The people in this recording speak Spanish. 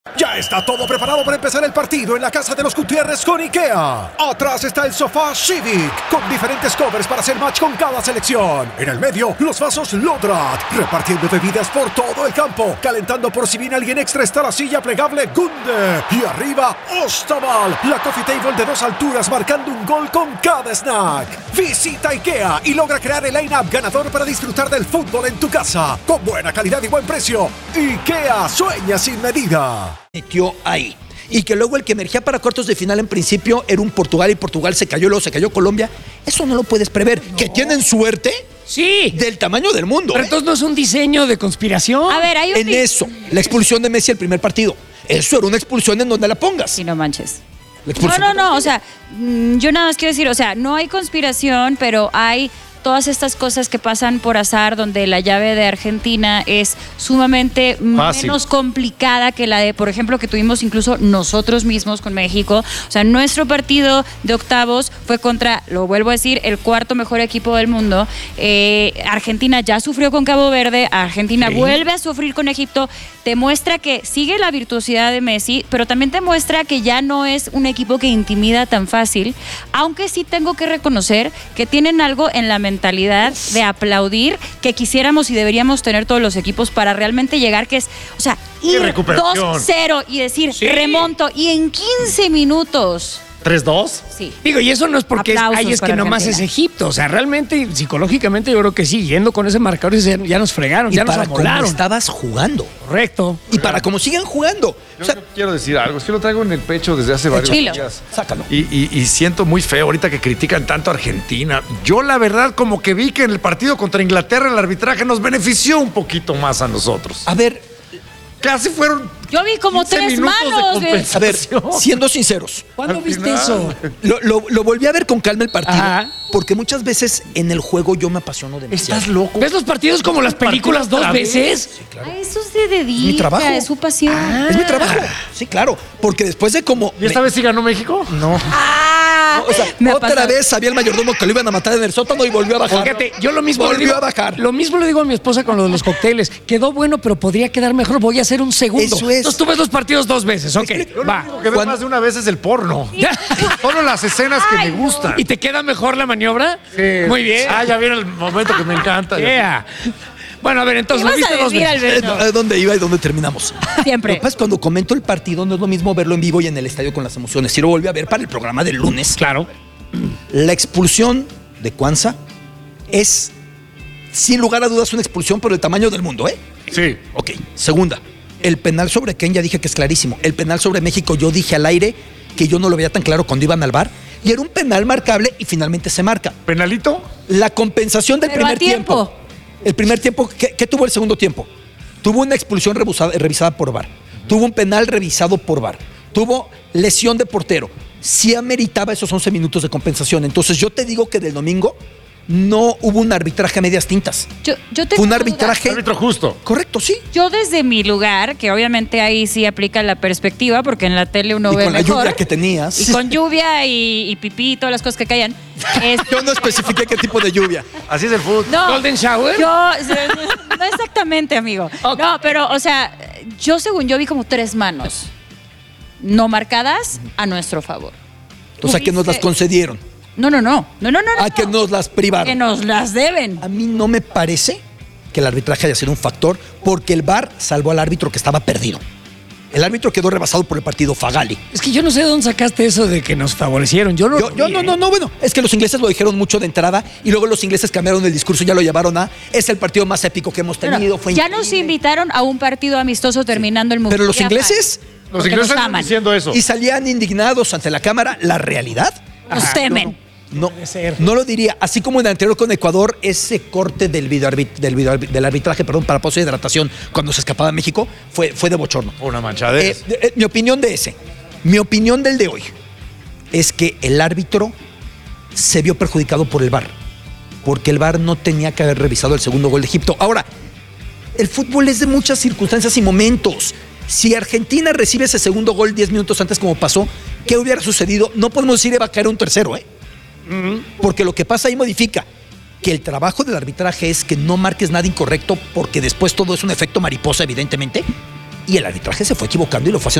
Ya está todo preparado para empezar el partido en la casa de los Gutiérrez con IKEA. Atrás está el sofá Civic, con diferentes covers para hacer match con cada selección. En el medio, los vasos Lodrat, repartiendo bebidas por todo el campo. Calentando por si viene alguien extra está la silla plegable Gunde. Y arriba, Ostaval, la coffee table de 2 alturas marcando un gol con cada snack. Visita IKEA y logra crear el line-up ganador para disfrutar del fútbol en tu casa. Con buena calidad y buen precio. IKEA sueña sin medida. Metió ahí. Y que luego el que emergía para cuartos de final en principio era un Portugal y Portugal se cayó, luego se cayó Colombia. Eso no lo puedes prever. No. ¿Que tienen suerte? Sí. Del tamaño del mundo. Pero entonces no es un diseño de conspiración. A ver, hay un... En eso, la expulsión de Messi el primer partido. Eso era una expulsión en donde la pongas. Sí, no manches. No, o sea, yo nada más quiero decir, o sea, no hay conspiración, pero hay todas estas cosas que pasan por azar, donde la llave de Argentina es sumamente menos complicada que la de, por ejemplo, que tuvimos incluso nosotros mismos con México. O sea, nuestro partido de octavos fue contra, lo vuelvo a decir, el 4º mejor equipo del mundo. Argentina ya sufrió con Cabo Verde, Argentina vuelve a sufrir con Egipto. Te muestra que sigue la virtuosidad de Messi, pero también te muestra que ya no es un equipo que intimida tan fácil, aunque sí tengo que reconocer que tienen algo en la mentalidad de aplaudir que quisiéramos y deberíamos tener todos los equipos para realmente llegar, que es, o sea, ir 2-0 y decir remonto y en 15 minutos... 3-2. Sí. Digo, y eso no es porque es que nomás es Egipto. O sea, realmente, psicológicamente, yo creo que sí. Yendo con ese marcador ya nos fregaron, y ya nos amolaron. Para cómo estabas jugando. Correcto. Y para cómo sigan jugando. Yo quiero decir algo. Es que lo traigo en el pecho desde hace varios días. Sácalo. Y siento muy feo ahorita que critican tanto a Argentina. Yo, la verdad, como que vi que en el partido contra Inglaterra el arbitraje nos benefició un poquito más a nosotros. A ver... Casi fueron... Yo vi como 3 manos. A ver, siendo sinceros. ¿Cuándo viste eso? Lo volví a ver con calma el partido. Porque muchas veces en el juego yo me apasiono demasiado. ¿Estás loco? ¿Ves los partidos como las películas 2 veces? Sí, claro. A eso se dedica. Mi trabajo. Es su pasión. Es mi trabajo. Sí, claro. Porque después de como... ¿Y esta vez sí ganó México? No. O sea, otra vez sabía el mayordomo que lo iban a matar en el sótano y volvió a bajar. Fíjate, yo lo mismo volvió a bajar. Lo mismo le digo a mi esposa con lo de los cócteles. Quedó bueno, pero podría quedar mejor. Voy a hacer un segundo. Eso es. Entonces tú ves los partidos 2 veces. Ok, va. Lo que veo más de una vez es el porno. Solo las escenas que me gustan. ¿Y te queda mejor la maniobra? Sí. Muy bien. Ya viene el momento que me encanta. Yeah. Bueno, a ver, entonces lo viste 2 veces. ¿Dónde iba y dónde terminamos? Siempre. Lo que pasa es cuando comento el partido no es lo mismo verlo en vivo y en el estadio con las emociones. Si lo volví a ver para el programa del lunes. Claro. La expulsión de Cuanza es, sin lugar a dudas, una expulsión por el tamaño del mundo, ¿eh? Sí. Ok. Segunda, el penal sobre Ken ya dije que es clarísimo. El penal sobre México yo dije al aire que yo no lo veía tan claro cuando iban al VAR. Y era un penal marcable y finalmente se marca. ¿Penalito? La compensación del primer tiempo. El primer tiempo, ¿qué tuvo el segundo tiempo? Tuvo una expulsión revisada por VAR. Tuvo un penal revisado por VAR. Tuvo lesión de portero. Sí ameritaba esos 11 minutos de compensación. Entonces yo te digo que del domingo no hubo un arbitraje a medias tintas. Yo tengo Fue un arbitraje... Árbitro justo. Correcto, sí. Yo desde mi lugar, que obviamente ahí sí aplica la perspectiva, porque en la tele uno Y ve con la mejor. lluvia que tenías. Y con lluvia y pipí y todas las cosas que caían. Yo no especifiqué qué tipo de lluvia. Así es el fútbol. No, ¿Golden Shower? no exactamente, amigo. Okay. No, pero, o sea, yo según yo vi como 3 manos no marcadas a nuestro favor. O sea, que nos las concedieron. No. Que nos las privaron. Que nos las deben. A mí no me parece que el arbitraje haya sido un factor porque el VAR salvó al árbitro que estaba perdido. El árbitro quedó rebasado por el partido Fagali. Es que yo no sé de dónde sacaste eso de que nos favorecieron. Yo no, bueno, es que los ingleses lo dijeron mucho de entrada y luego los ingleses cambiaron el discurso y ya lo llevaron a es el partido más épico que hemos tenido. Fue ya increíble. Nos invitaron a un partido amistoso terminando el mundial. Pero los ingleses... Los ingleses están diciendo eso. Y salían indignados ante la cámara. La realidad... Nos temen. No lo diría. Así como en el anterior con Ecuador, ese corte del arbitraje, para pausa de hidratación cuando se escapaba a México, fue de bochorno. Una manchadera. Mi opinión del de hoy, es que el árbitro se vio perjudicado por el VAR. Porque el VAR no tenía que haber revisado el segundo gol de Egipto. Ahora, el fútbol es de muchas circunstancias y momentos. Si Argentina recibe ese segundo gol 10 minutos antes como pasó, ¿qué hubiera sucedido? No podemos decir que va a caer un tercero, ¿eh? Porque lo que pasa ahí modifica que el trabajo del arbitraje es que no marques nada incorrecto porque después todo es un efecto mariposa, evidentemente. y el arbitraje se fue equivocando y lo fue haciendo